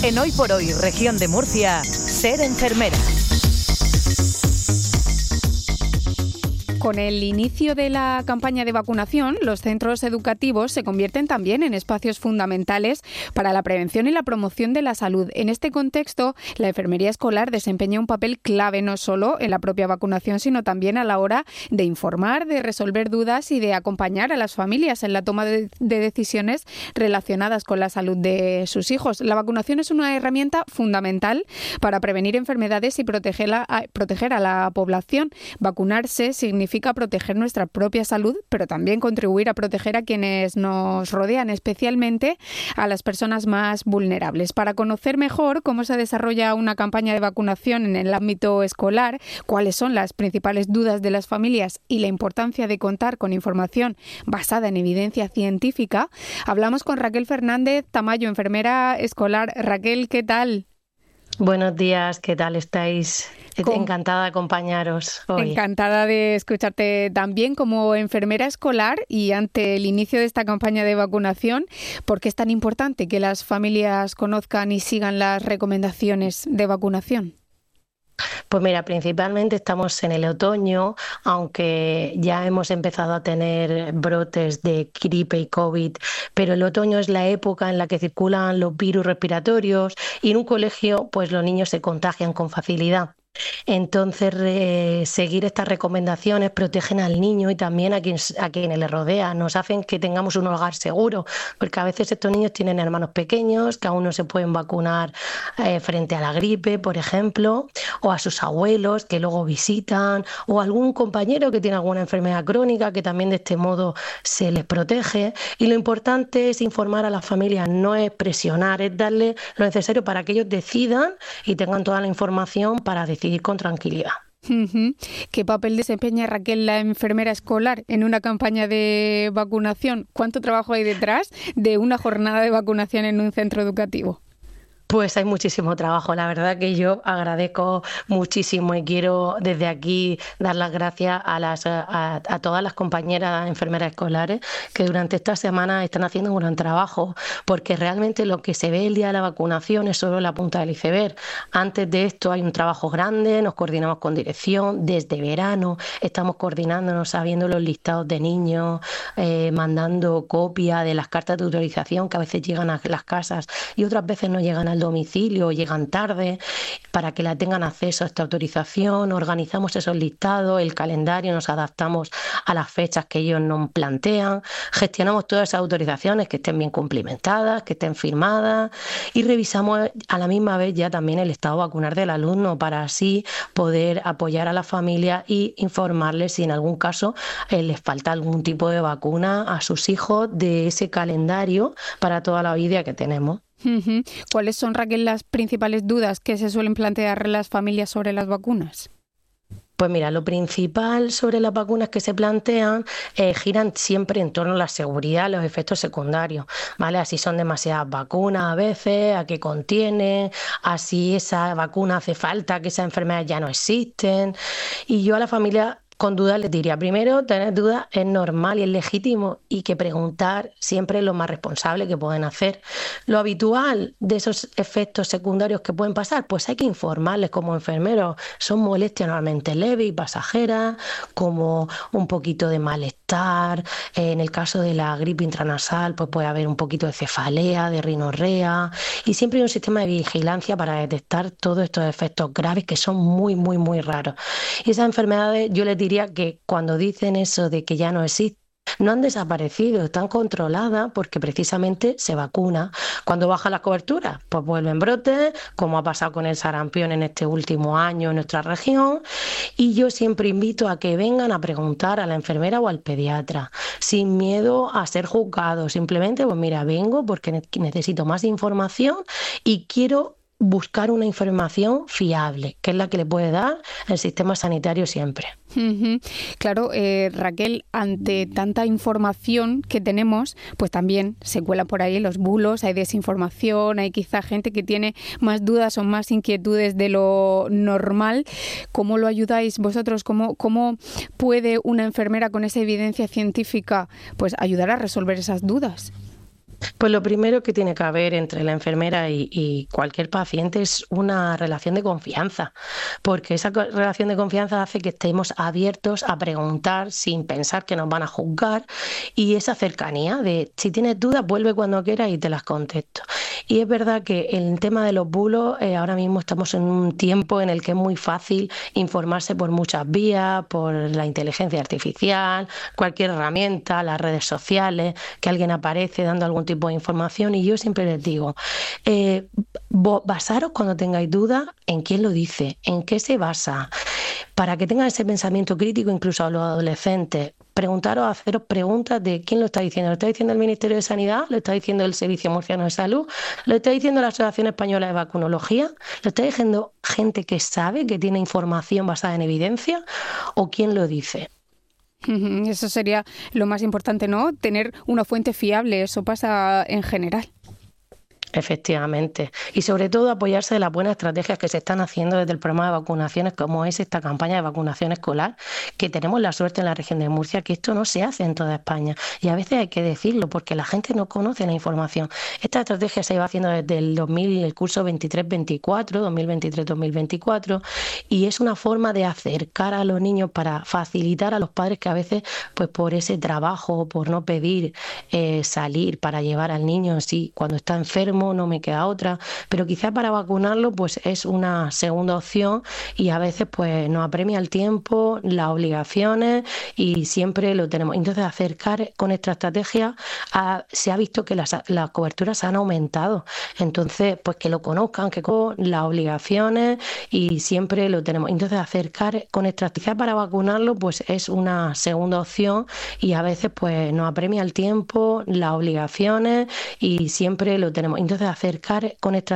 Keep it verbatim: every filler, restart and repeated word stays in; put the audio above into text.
En Hoy por Hoy, región de Murcia, ser enfermera. Con el inicio de la campaña de vacunación, los centros educativos se convierten también en espacios fundamentales para la prevención y la promoción de la salud. En este contexto, la enfermería escolar desempeña un papel clave no solo en la propia vacunación, sino también a la hora de informar, de resolver dudas y de acompañar a las familias en la toma de, de decisiones relacionadas con la salud de sus hijos. La vacunación es una herramienta fundamental para prevenir enfermedades y protegerla, a, proteger a la población. Vacunarse significa proteger nuestra propia salud, pero también contribuir a proteger a quienes nos rodean, especialmente a las personas más vulnerables. Para conocer mejor cómo se desarrolla una campaña de vacunación en el ámbito escolar, cuáles son las principales dudas de las familias y la importancia de contar con información basada en evidencia científica, hablamos con Raquel Fernández Tamayo, enfermera escolar. Raquel, ¿qué tal? Buenos días, ¿qué tal estáis? ¿Cómo? Encantada de acompañaros hoy. Encantada de escucharte también como enfermera escolar, y ante el inicio de esta campaña de vacunación, ¿por qué es tan importante que las familias conozcan y sigan las recomendaciones de vacunación? Pues mira, principalmente estamos en el otoño, aunque ya hemos empezado a tener brotes de gripe y COVID, pero el otoño es la época en la que circulan los virus respiratorios y en un colegio pues los niños se contagian con facilidad. Entonces, eh, seguir estas recomendaciones protegen al niño y también a, quien, a quienes le rodean, nos hacen que tengamos un hogar seguro, porque a veces estos niños tienen hermanos pequeños que aún no se pueden vacunar eh, frente a la gripe, por ejemplo, o a sus abuelos que luego visitan, o algún compañero que tiene alguna enfermedad crónica que también de este modo se les protege. Y lo importante es informar a las familias, no es presionar, es darle lo necesario para que ellos decidan y tengan toda la información para decidir con tranquilidad. Uh-huh. ¿Qué papel desempeña, Raquel, la enfermera escolar en una campaña de vacunación? ¿Cuánto trabajo hay detrás de una jornada de vacunación en un centro educativo? Pues hay muchísimo trabajo, la verdad que yo agradezco muchísimo y quiero desde aquí dar las gracias a, las, a, a todas las compañeras enfermeras escolares que durante esta semana están haciendo un gran trabajo, porque realmente lo que se ve el día de la vacunación es solo la punta del iceberg. Antes de esto hay un trabajo grande, nos coordinamos con dirección, desde verano estamos coordinándonos, sabiendo los listados de niños, eh, mandando copia de las cartas de autorización que a veces llegan a las casas y otras veces no llegan al domicilio, llegan tarde, para que la tengan acceso a esta autorización. Organizamos esos listados, el calendario, nos adaptamos a las fechas que ellos nos plantean, gestionamos todas esas autorizaciones que estén bien cumplimentadas, que estén firmadas, y revisamos a la misma vez ya también el estado vacunar del alumno, para así poder apoyar a la familia y informarles si en algún caso eh, les falta algún tipo de vacuna a sus hijos de ese calendario para toda la vida que tenemos. Uh-huh. ¿Cuáles son, Raquel, las principales dudas que se suelen plantear las familias sobre las vacunas? Pues mira, lo principal sobre las vacunas que se plantean eh, giran siempre en torno a la seguridad, los efectos secundarios, ¿vale? Así son demasiadas vacunas a veces, a qué contienen, así esa vacuna hace falta, que esas enfermedades ya no existen. Y yo a la familia con dudas les diría, primero, tener dudas es normal y es legítimo, y que preguntar siempre es lo más responsable que pueden hacer. Lo habitual de esos efectos secundarios que pueden pasar, pues hay que informarles como enfermeros. Son molestias normalmente leves y pasajeras, como un poquito de malestar. En el caso de la gripe intranasal, pues puede haber un poquito de cefalea, de rinorrea, y siempre hay un sistema de vigilancia para detectar todos estos efectos graves que son muy, muy, muy raros. Y esas enfermedades, yo les diría que cuando dicen eso de que ya no existen, no han desaparecido, están controladas porque precisamente se vacuna. Cuando baja la cobertura, pues vuelven brotes, como ha pasado con el sarampión en este último año en nuestra región. Y yo siempre invito a que vengan a preguntar a la enfermera o al pediatra, sin miedo a ser juzgados. Simplemente, pues mira, vengo porque necesito más información y quiero buscar una información fiable, que es la que le puede dar el sistema sanitario siempre. Uh-huh. Claro, eh, Raquel, ante tanta información que tenemos, pues también se cuelan por ahí los bulos, hay desinformación, hay quizá gente que tiene más dudas o más inquietudes de lo normal. ¿Cómo lo ayudáis vosotros? ¿Cómo, cómo puede una enfermera con esa evidencia científica pues ayudar a resolver esas dudas? Pues lo primero que tiene que haber entre la enfermera y, y cualquier paciente es una relación de confianza, porque esa co- relación de confianza hace que estemos abiertos a preguntar sin pensar que nos van a juzgar, y esa cercanía de si tienes dudas vuelve cuando quieras y te las contesto. Y es verdad que el tema de los bulos, eh, ahora mismo estamos en un tiempo en el que es muy fácil informarse por muchas vías, por la inteligencia artificial, cualquier herramienta, las redes sociales, que alguien aparece dando algún tipo de información, y yo siempre les digo, eh, vo- basaros cuando tengáis dudas en quién lo dice, en qué se basa, para que tengan ese pensamiento crítico incluso a los adolescentes. Preguntaros, haceros preguntas de quién lo está diciendo. ¿Lo está diciendo el Ministerio de Sanidad? ¿Lo está diciendo el Servicio Murciano de Salud? ¿Lo está diciendo la Asociación Española de Vacunología? ¿Lo está diciendo gente que sabe, que tiene información basada en evidencia? ¿O quién lo dice? Ujú, eso sería lo más importante, ¿no? Tener una fuente fiable, eso pasa en general. Efectivamente. Y sobre todo apoyarse de las buenas estrategias que se están haciendo desde el programa de vacunaciones, como es esta campaña de vacunación escolar, que tenemos la suerte en la región de Murcia, que esto no se hace en toda España. Y a veces hay que decirlo porque la gente no conoce la información. Esta estrategia se iba haciendo desde el dos mil, el curso veintitrés veinticuatro, dos mil veintitrés dos mil veinticuatro, y es una forma de acercar a los niños para facilitar a los padres que a veces, pues por ese trabajo, por no pedir eh, salir para llevar al niño, sí, cuando está enfermo, no me queda otra, pero quizás para vacunarlo pues es una segunda opción, y a veces pues nos apremia el tiempo, las obligaciones, y siempre lo tenemos. Entonces acercar con esta estrategia a- se ha visto que las, las coberturas han aumentado, entonces pues que lo conozcan, que con las obligaciones, y siempre lo tenemos. Entonces acercar con esta estrategia para vacunarlo pues es una segunda opción, y a veces pues nos apremia el tiempo, las obligaciones, y siempre lo tenemos. Entonces acercar con esta